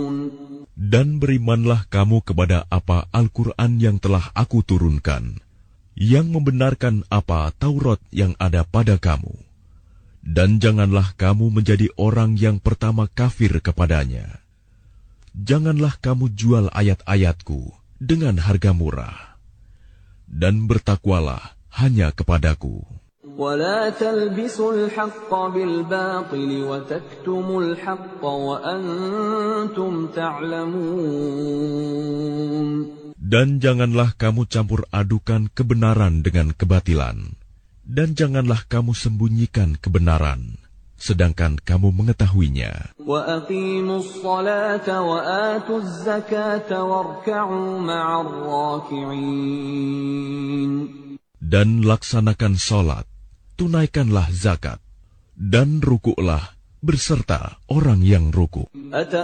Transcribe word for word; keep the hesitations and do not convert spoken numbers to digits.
Dan berimanlah kamu kepada apa Al-Quran yang telah aku turunkan, yang membenarkan apa Taurat yang ada pada kamu. Dan janganlah kamu menjadi orang yang pertama kafir kepadanya. Janganlah kamu jual ayat-ayatku dengan harga murah. Dan bertakwalah hanya kepadaku. وَلَا تَلْبِسُوا الْحَقَّ بِالْبَاطِلِ وَتَكْتُمُوا الْحَقَّ وَأَنْتُمْ تَعْلَمُونَ. Dan janganlah kamu campur adukan kebenaran dengan kebatilan. Dan janganlah kamu sembunyikan kebenaran, sedangkan kamu mengetahuinya. وَأَقِيمُوا الصَّلَاةَ وَآتُوا الزَّكَاةَ وَارْكَعُوا مَعَ الرَّاكِعِينَ. Dan laksanakan salat, tunaikanlah zakat, dan rukuklah berserta orang yang rukuk.